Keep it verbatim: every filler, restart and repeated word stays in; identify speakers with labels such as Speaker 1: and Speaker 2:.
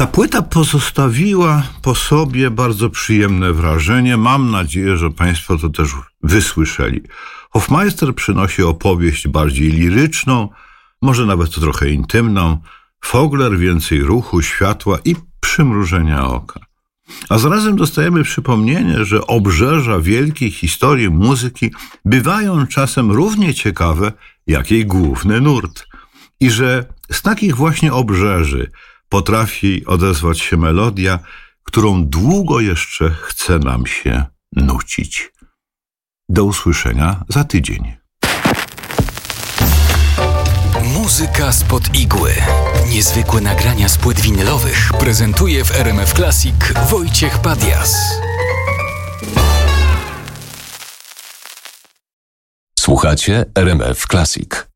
Speaker 1: Ta płyta pozostawiła po sobie bardzo przyjemne wrażenie. Mam nadzieję, że Państwo to też wysłyszeli. Hofmeister przynosi opowieść bardziej liryczną, może nawet trochę intymną. Vogler więcej ruchu, światła i przymrużenia oka. A zarazem dostajemy przypomnienie, że obrzeża wielkiej historii muzyki bywają czasem równie ciekawe jak jej główny nurt. I że z takich właśnie obrzeży potrafi odezwać się melodia, którą długo jeszcze chce nam się nucić. Do usłyszenia za tydzień.
Speaker 2: Muzyka spod igły. Niezwykłe nagrania z płyt winylowych prezentuje w R M F Classic Wojciech Padias.
Speaker 3: Słuchacie R M F Classic.